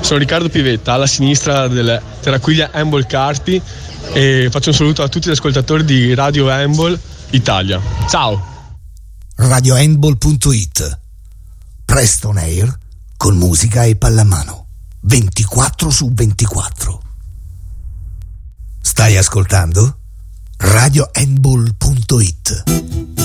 Sono Riccardo Pivetta, alla sinistra del Terraquiglia Handball Carpi, e faccio un saluto a tutti gli ascoltatori di Radio Handball Italia. Ciao! radiohandball.it, presto on air con musica e pallamano 24/24. Stai ascoltando radiohandball.it.